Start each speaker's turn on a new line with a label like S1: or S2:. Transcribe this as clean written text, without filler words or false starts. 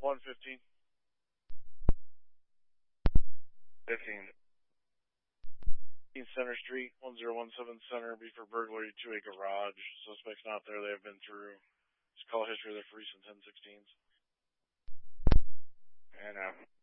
S1: 115.
S2: 15.
S1: Center Street, 1017 Center, be for burglary to a garage. Suspects not there. They have been through. Just call history of their recent 1016s.
S2: And